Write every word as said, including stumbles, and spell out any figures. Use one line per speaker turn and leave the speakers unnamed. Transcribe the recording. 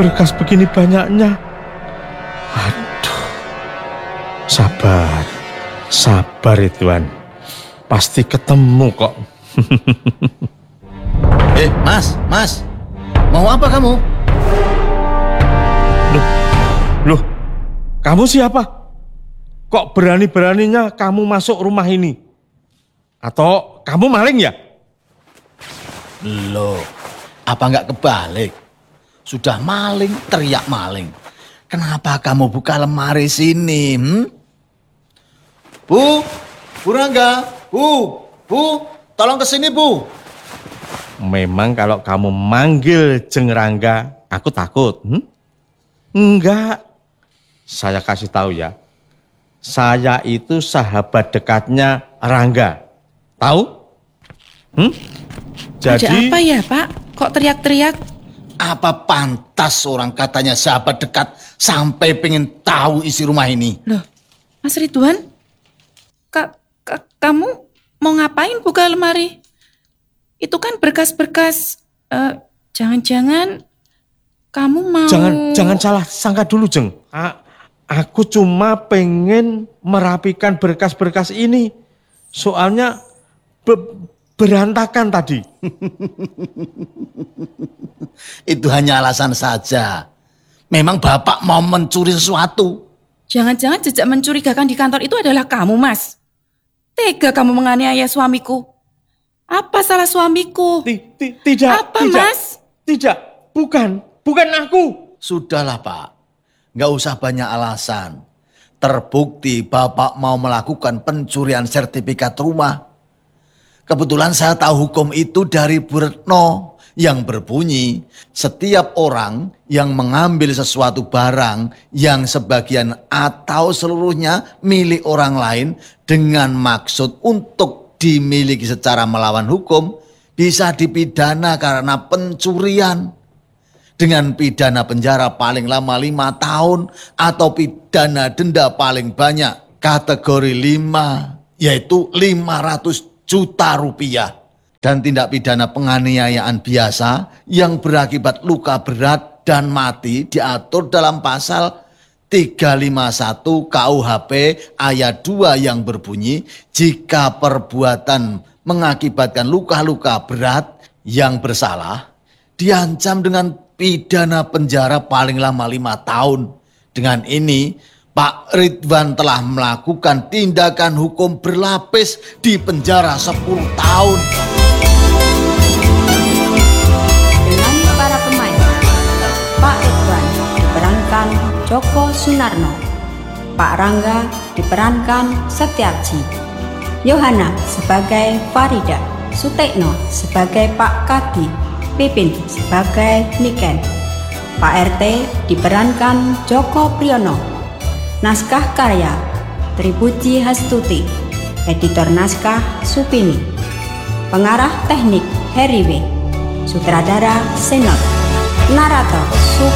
berkas begini banyaknya. Aduh, sabar, sabar Ridwan. Pasti ketemu kok.
Eh, Mas, Mas, mau apa kamu?
Loh, loh, kamu siapa? Kok berani-beraninya kamu masuk rumah ini? Atau kamu maling ya?
Loh, apa nggak kebalik? Sudah maling, teriak maling. Kenapa kamu buka lemari sini? Hmm? Bu, Bu Rangga, Bu, Bu, tolong kesini Bu.
Memang kalau kamu manggil Jeng Rangga, aku takut. Hmm? Enggak. Saya kasih tahu ya. Saya itu sahabat dekatnya Rangga. Tahu? Hmm?
Jadi ada apa ya, Pak? Kok teriak-teriak?
Apa pantas orang katanya sahabat dekat sampai pengen tahu isi rumah ini?
Loh, Mas Ridwan? Ka, ka, kamu mau ngapain buka lemari? Itu kan berkas-berkas. Uh, jangan-jangan kamu mau...
Jangan jangan salah sangka dulu, Jeng. A- aku cuma pengen merapikan berkas-berkas ini. Soalnya be- berantakan tadi.
Itu hanya alasan saja. Memang Bapak mau mencuri sesuatu.
Jangan-jangan jejak mencurigakan di kantor itu adalah kamu, Mas. Tega kamu menganiaya suamiku. Apa salah suamiku?
Tidak,
Apa,
tidak,
Mas?
Tidak, bukan, bukan aku.
Sudahlah Pak, nggak usah banyak alasan. Terbukti Bapak mau melakukan pencurian sertifikat rumah. Kebetulan saya tahu hukum itu dari Bu Retno yang berbunyi setiap orang yang mengambil sesuatu barang yang sebagian atau seluruhnya milik orang lain dengan maksud untuk dimiliki secara melawan hukum bisa dipidana karena pencurian dengan pidana penjara paling lama lima tahun atau pidana denda paling banyak kategori lima yaitu lima ratus juta rupiah dan tindak pidana penganiayaan biasa yang berakibat luka berat dan mati diatur dalam pasal tiga lima satu K U H P ayat dua yang berbunyi jika perbuatan mengakibatkan luka-luka berat yang bersalah diancam dengan pidana penjara paling lama lima tahun. Dengan ini Pak Ridwan telah melakukan tindakan hukum berlapis di penjara sepuluh tahun.
Dengan para pemain, Pak Ridwan diperankan Joko Sunarno, Pak Rangga diperankan Setiarji, Yohana sebagai Farida, Sutekno sebagai Pak Kadi, Pipin sebagai Niken, Pak R T diperankan Joko Priyono, naskah karya Tripuji Hastuti, editor naskah Supini, pengarah teknik Heri W, sutradara Senot, narator Supini.